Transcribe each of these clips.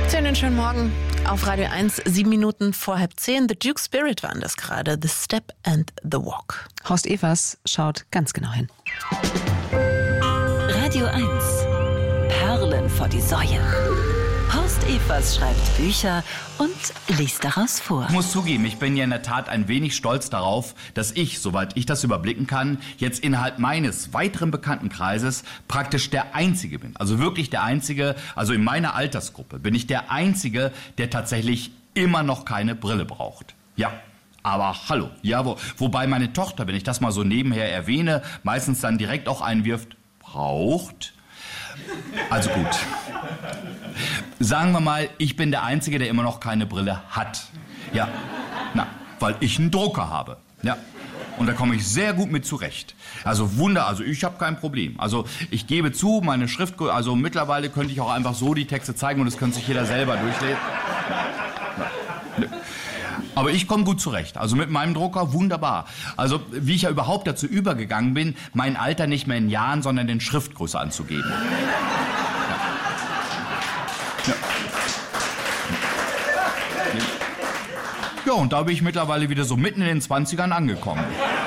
Schönen schönen Morgen auf Radio 1, 7 Minuten vor 9:30. The Duke Spirit waren das gerade. The Step and the Walk. Horst Evers schaut ganz genau hin. Radio 1. Perlen vor die Säue. Horst Evers schreibt Bücher und liest daraus vor. Ich muss zugeben, ich bin ja in der Tat ein wenig stolz darauf, dass ich, soweit ich das überblicken kann, jetzt innerhalb meines weiteren Bekanntenkreises praktisch der Einzige bin. Also wirklich der Einzige, also in meiner Altersgruppe bin ich der Einzige, der tatsächlich immer noch keine Brille braucht. Ja. Aber hallo, ja, wobei meine Tochter, wenn ich das mal so nebenher erwähne, meistens dann direkt auch einwirft, braucht. Also gut. Sagen wir mal, ich bin der Einzige, der immer noch keine Brille hat. Ja, weil ich einen Drucker habe. Ja. Und da komme ich sehr gut mit zurecht. Also ich habe kein Problem. Also ich gebe zu, meine Schrift, also mittlerweile könnte ich auch einfach so die Texte zeigen und das könnte sich jeder selber durchlesen. Aber ich komme gut zurecht. Also mit meinem Drucker wunderbar. Also wie ich ja überhaupt dazu übergegangen bin, mein Alter nicht mehr in Jahren, sondern in Schriftgröße anzugeben. Ja, und da bin ich mittlerweile wieder so mitten in den 20ern angekommen.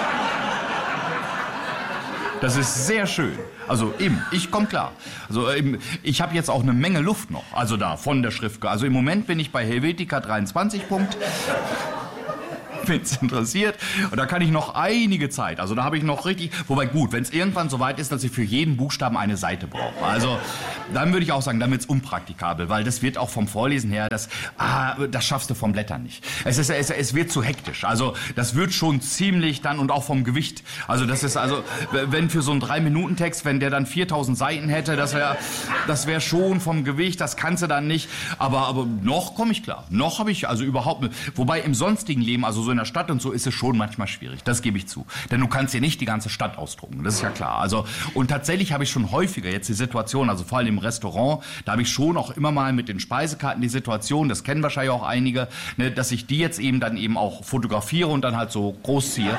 Das ist sehr schön. Also eben, ich komme klar. Also eben, ich habe jetzt auch eine Menge Luft noch. Also da, von der Schrift. Also im Moment bin ich bei Helvetica 23 Punkt. Wenn's interessiert. Und da kann ich noch einige Zeit. Also da habe ich noch richtig... Wobei gut, wenn es irgendwann so weit ist, dass ich für jeden Buchstaben eine Seite brauche. Also dann würde ich auch sagen, dann wird's unpraktikabel. Weil das wird auch vom Vorlesen her, das schaffst du vom Blättern nicht. Es wird zu hektisch. Also das wird schon ziemlich dann und auch vom Gewicht. Also das ist also, wenn für so einen 3-Minuten-Text, wenn der dann 4000 Seiten hätte, das wär schon vom Gewicht, das kannst du dann nicht. Aber noch komme ich klar. Noch habe ich also überhaupt nicht. Wobei im sonstigen Leben, also so in der Stadt und so, ist es schon manchmal schwierig. Das gebe ich zu. Denn du kannst dir nicht die ganze Stadt ausdrucken. Das ist ja klar. Also, und tatsächlich habe ich schon häufiger jetzt die Situation, also vor allem im Restaurant, da habe ich schon auch immer mal mit den Speisekarten die Situation, das kennen wahrscheinlich auch einige, ne, dass ich die jetzt eben dann eben auch fotografiere und dann halt so groß ziehe.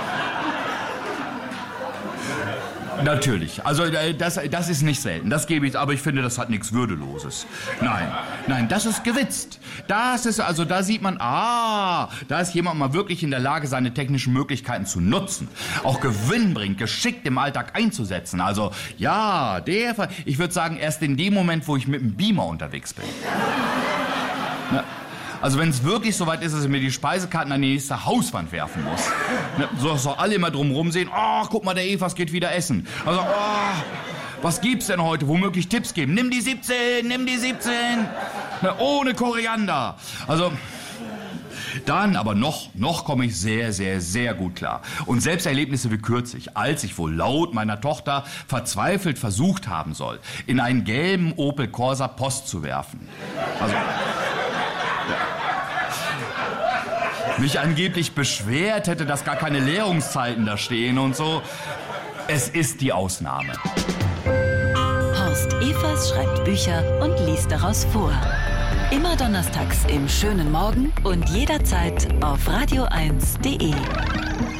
Natürlich. Also das ist nicht selten. Das gebe ich, aber ich finde, das hat nichts Würdeloses. Nein, das ist gewitzt. Das ist, also da sieht man, da ist jemand mal wirklich in der Lage, seine technischen Möglichkeiten zu nutzen. Auch gewinnbringend, geschickt im Alltag einzusetzen. Also ja, ich würde sagen, erst in dem Moment, wo ich mit dem Beamer unterwegs bin. Na, also wenn es wirklich so weit ist, dass ich mir die Speisekarten an die nächste Hauswand werfen muss. Ne, so dass doch alle immer drumherum sehen, guck mal, der Evers geht wieder essen. Also, was gibt's denn heute? Womöglich Tipps geben. Nimm die 17. Ne, ohne Koriander. Also, dann aber noch komme ich sehr, sehr, sehr gut klar. Und selbst Erlebnisse wie kürzlich, als ich wohl laut meiner Tochter verzweifelt versucht haben soll, in einen gelben Opel Corsa Post zu werfen. Also... mich angeblich beschwert hätte, dass gar keine Leerungszeiten da stehen und so. Es ist die Ausnahme. Horst Evers schreibt Bücher und liest daraus vor. Immer donnerstags im schönen Morgen und jederzeit auf radio1.de.